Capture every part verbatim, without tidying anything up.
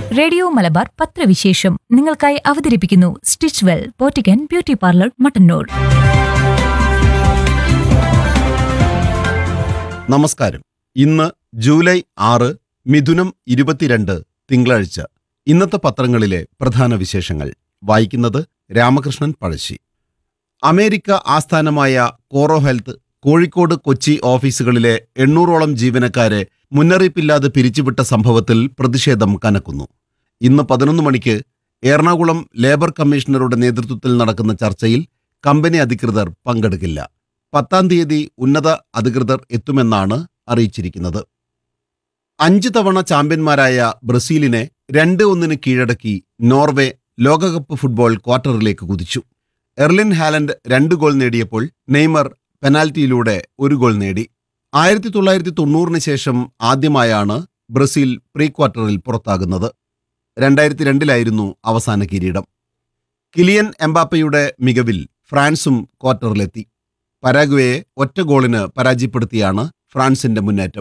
Radio Malabar പത്രവിശേഷം നിങ്ങൾക്കായി അവതരിപ്പിക്കുന്നു stitch well പോറ്റിക്കൻ beauty parlour Mattannur. നമസ്കാരം. ഇന്ന് ജൂലൈ ആറ്, മിഥുനം ഇരുപത്തിരണ്ട്, തിങ്കളാഴ്ച. ഇന്നത്തെ പത്രങ്ങളിലെ പ്രധാന വിശേഷങ്ങൾ വായിക്കുന്നത് രാമകൃഷ്ണൻ പഴശ്ശി. അമേരിക്ക ആസ്ഥാനമായ കോറോ ഹെൽത്ത് കോഴിക്കോട്, കൊച്ചി ഓഫീസുകളിലെ എണ്ണൂറോളം ജീവനക്കാരെ മുന്നറിയിപ്പില്ലാതെ പിരിച്ചുവിട്ട സംഭവത്തിൽ പ്രതിഷേധം കനക്കുന്നു. ഇന്ന് പതിനൊന്ന് മണിക്ക് എറണാകുളം ലേബർ കമ്മീഷണറുടെ നേതൃത്വത്തിൽ നടക്കുന്ന ചർച്ചയിൽ കമ്പനി അധികൃതർ പങ്കെടുക്കില്ല. പത്താം തീയതി ഉന്നത അധികൃതർ എത്തുമെന്നാണ് അറിയിച്ചിരിക്കുന്നത്. അഞ്ച് തവണ ചാമ്പ്യന്മാരായ ബ്രസീലിനെ രണ്ട് ഒന്നിന് കീഴടക്കി നോർവേ ലോകകപ്പ് ഫുട്ബോൾ ക്വാർട്ടറിലേക്ക് കുതിച്ചു. എർലിൻ ഹാലൻഡ് രണ്ട് ഗോൾ നേടിയപ്പോൾ നെയ്മർ പെനാൽറ്റിയിലൂടെ ഒരു ഗോൾ നേടി. ആയിരത്തി തൊള്ളായിരത്തി തൊണ്ണൂറിന് ശേഷം ആദ്യമായാണ് ബ്രസീൽ പ്രീ ക്വാർട്ടറിൽ പുറത്താകുന്നത്. രണ്ടായിരത്തി രണ്ടിലായിരുന്നു അവസാന കിരീടം. കിലിയൻ എംബാപ്പയുടെ മികവിൽ ഫ്രാൻസും ക്വാർട്ടറിലെത്തി. പരാഗ്വേയെ ഒറ്റ ഗോളിന് പരാജയപ്പെടുത്തിയാണ് ഫ്രാൻസിന്റെ മുന്നേറ്റം.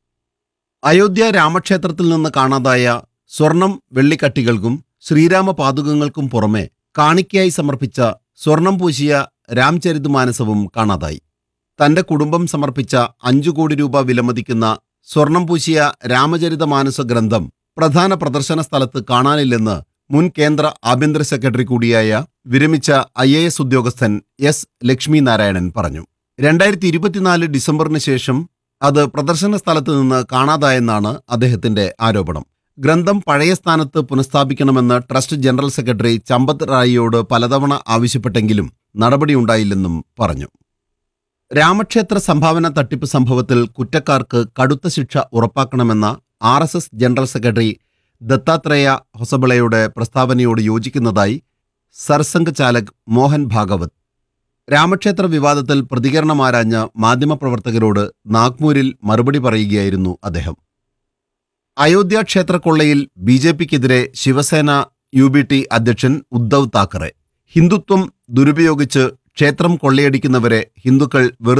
അയോധ്യ രാമക്ഷേത്രത്തിൽ നിന്ന് കാണാതായ സ്വർണം വെള്ളിക്കട്ടികൾക്കും ശ്രീരാമ പാദുകങ്ങൾക്കും പുറമെ കാണിക്കയായി സമർപ്പിച്ച സ്വർണം പൂശിയ രാംചരിതമാനസവും കാണാതായി. തന്റെ കുടുംബം സമർപ്പിച്ച അഞ്ചു കോടി രൂപ വിലമതിക്കുന്ന സ്വർണം പൂശിയ രാമചരിതമാനസ ഗ്രന്ഥം പ്രധാന പ്രദർശന സ്ഥലത്ത് കാണാനില്ലെന്ന് മുൻ കേന്ദ്ര ആഭ്യന്തര സെക്രട്ടറി കൂടിയായ വിരമിച്ച ഐ എ എസ് ഉദ്യോഗസ്ഥൻ എസ് ലക്ഷ്മി നാരായണൻ പറഞ്ഞു. രണ്ടായിരത്തി ഇരുപത്തിനാല് ഡിസംബറിന് ശേഷം അത് പ്രദർശന സ്ഥലത്ത് നിന്ന് കാണാതായെന്നാണ് അദ്ദേഹത്തിന്റെ ആരോപണം. ഗ്രന്ഥം പഴയ സ്ഥാനത്ത് പുനഃസ്ഥാപിക്കണമെന്ന് ട്രസ്റ്റ് ജനറൽ സെക്രട്ടറി ചമ്പത് റായിയോട് പലതവണ ആവശ്യപ്പെട്ടെങ്കിലും നടപടിയുണ്ടായില്ലെന്നും പറഞ്ഞു. രാമക്ഷേത്ര സംഭാവന തട്ടിപ്പ് സംഭവത്തിൽ കുറ്റക്കാർക്ക് കടുത്ത ശിക്ഷ ഉറപ്പാക്കണമെന്ന R S S general secretary Dattatreya ഹൊസബളയുടെ പ്രസ്താവനയോട് യോജിക്കുന്നതായി Sarsangh ചാലക് Mohan Bhagwat. രാമക്ഷേത്ര വിവാദത്തിൽ പ്രതികരണമാരാഞ്ഞ മാധ്യമപ്രവർത്തകരോട് നാഗ്പൂരിൽ മറുപടി പറയുകയായിരുന്നു അദ്ദേഹം. അയോധ്യ ക്ഷേത്രക്കൊള്ളയിൽ ബി ജെ പിക്കെതിരെ ശിവസേന യു ബി ടി അധ്യക്ഷൻ ഉദ്ധവ് താക്കറെ. ഹിന്ദുത്വം ദുരുപയോഗിച്ച് ക്ഷേത്രം കൊള്ളയടിക്കുന്നവരെ ഹിന്ദുക്കൾ വെറുതെ